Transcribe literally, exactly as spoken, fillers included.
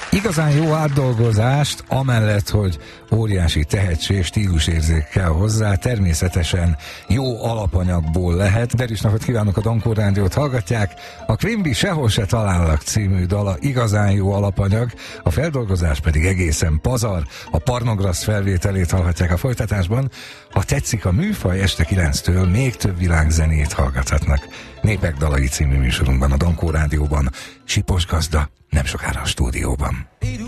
Igazán jó átdolgozást, amellett, hogy óriási tehetség, stílusérzék kell hozzá, természetesen jó alapanyagból lehet. Derűs napot kívánok, a Dankó Rádiót hallgatják. A Quimby Sehol se talállak című dala igazán jó alapanyag, a feldolgozás pedig egészen pazar. A Parnograssz felvételét hallhatják a folytatásban. Ha tetszik a műfaj, este kilenctől még több világzenét hallgathatnak. Népek dalai című műsorunkban, a Dankó Rádióban. Sipos Gazda nem sokára a stúdióban.